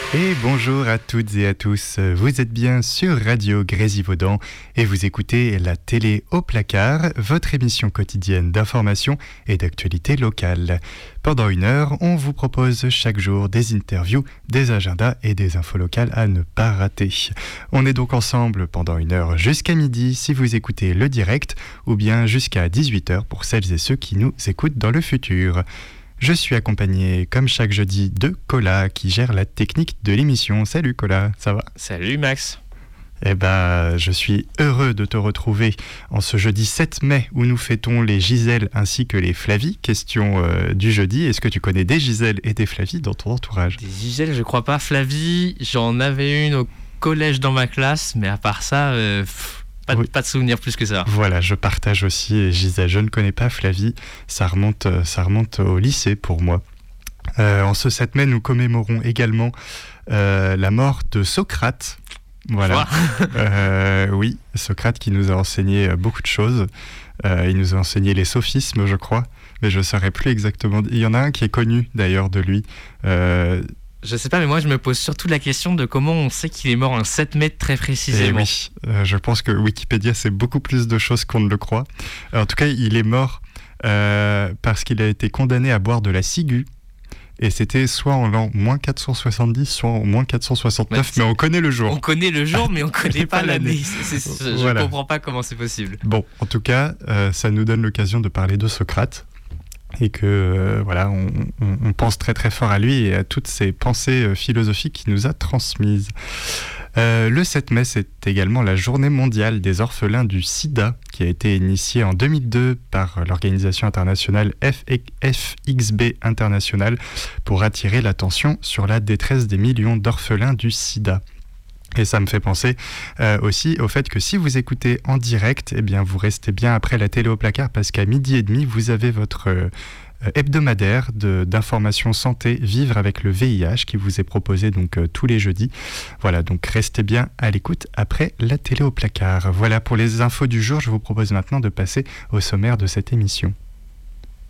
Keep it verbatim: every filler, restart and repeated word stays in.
Et bonjour à toutes et à tous, vous êtes bien sur Radio Grésivaudan et vous écoutez la télé au placard, votre émission quotidienne d'information et d'actualité locale. Pendant une heure, on vous propose chaque jour des interviews, des agendas et des infos locales à ne pas rater. On est donc ensemble pendant une heure jusqu'à midi si vous écoutez le direct ou bien jusqu'à dix-huit heures pour celles et ceux qui nous écoutent dans le futur. Je suis accompagné, comme chaque jeudi, de Cola, qui gère la technique de l'émission. Salut Cola, ça va ? Salut Max. Eh ben, je suis heureux de te retrouver en ce jeudi sept mai, où nous fêtons les Gisèle ainsi que les Flavie. Question euh, du jeudi, est-ce que tu connais des Gisèle et des Flavie dans ton entourage ? Des Gisèle, je crois pas. Flavie, j'en avais une au collège dans ma classe, mais à part ça... Euh, pff... Pas de, oui. pas de souvenirs plus que ça. Voilà, je partage aussi. Et Gisèle, je ne connais pas Flavie. Ça remonte, ça remonte au lycée pour moi. Euh, en ce sept mai, nous commémorons également euh, la mort de Socrate. Voilà. euh, oui, Socrate qui nous a enseigné beaucoup de choses. Euh, il nous a enseigné les sophismes, je crois. Mais je ne saurais plus exactement. Il y en a un qui est connu d'ailleurs de lui. Euh, Je sais pas, mais moi je me pose surtout la question de comment on sait qu'il est mort un sept mai très précisément. Et oui, euh, je pense que Wikipédia sait beaucoup plus de choses qu'on ne le croit. En tout cas, il est mort euh, parce qu'il a été condamné à boire de la ciguë. Et c'était soit en l'an moins quatre cent soixante-dix, soit en moins quatre cent soixante-neuf, mais, mais on connaît le jour. On connaît le jour, mais on connaît pas, pas l'année. C'est, c'est, je voilà. comprends pas comment c'est possible. Bon, en tout cas, euh, ça nous donne l'occasion de parler de Socrate. Et que euh, voilà, on, on, on pense très très fort à lui et à toutes ces pensées euh, philosophiques qu'il nous a transmises. Euh, le sept mai, c'est également la journée mondiale des orphelins du sida, qui a été initiée en deux mille deux par l'organisation internationale F X B International pour attirer l'attention sur la détresse des millions d'orphelins du sida. Et ça me fait penser euh, aussi au fait que si vous écoutez en direct, eh bien vous restez bien après la télé au placard parce qu'à midi et demi, vous avez votre euh, hebdomadaire de, d'information santé Vivre avec le V I H qui vous est proposé donc euh, tous les jeudis. Voilà, donc restez bien à l'écoute après la télé au placard. Voilà pour les infos du jour, je vous propose maintenant de passer au sommaire de cette émission.